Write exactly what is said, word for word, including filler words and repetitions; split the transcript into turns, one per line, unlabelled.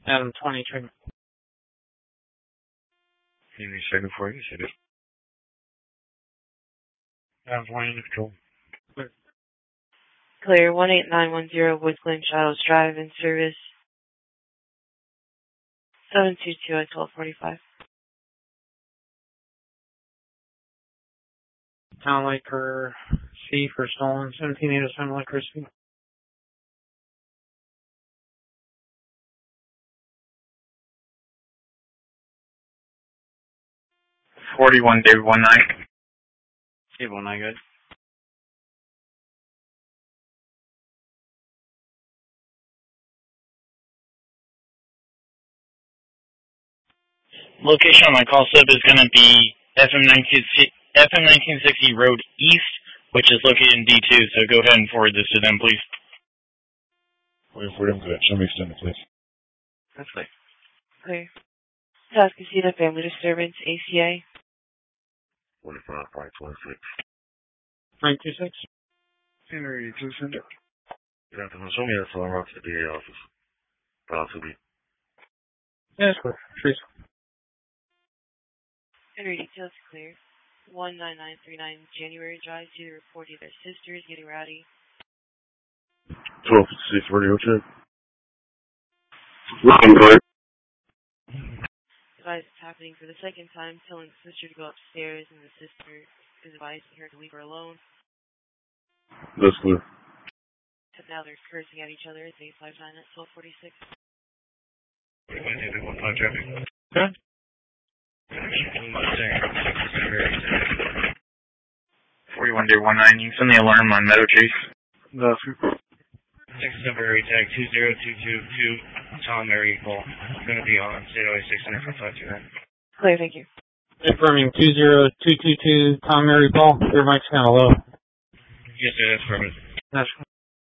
Adam twenty, trigger.
Any second for you, said it.
Adam twenty, control.
Clear. Clear, one eight nine one zero Woodland Shadows Drive in service. seven two two at twelve forty-five.
Town Laker C for stolen, seventeen eight oh seven Laker C.
forty-one, David one nine.
David one nine, good.
Location on my call slip is going to be F M nineteen sixty Road East, which is located in D two, so go ahead and forward this to them, please.
Wait for them to show me extended, please.
That's clear.
Clear. South Casita Family Disturbance, A C A.
forty-five, five twenty-six.
nine two six.
Henry, two send it. Good afternoon. Show me that phone route to the D A office. Dial two B.
Yeah, that's clear. Trees.
Henry, details clear. one nine nine three nine January Drive to the report of their sisters getting rowdy.
twelve fifty-six radio check. Line clear.
Advised it's happening for the second time, telling the sister to go upstairs, and the sister is advising her to leave her alone.
That's clear.
Except now they're cursing at each other at eight five nine at twelve forty-six.
one five traffic.
Good.
forty-one, David one nine, you can send the alarm on Meadow Chase.
That's good.
Texas number tag two zero two two two, Tom Mary Call. It's going to be on zero eight six hundred five two nine.
Clear, thank you.
Confirming two zero two two two, Tom Mary Paul. Your mic's kind of low.
Yes, sir, that's perfect.
That's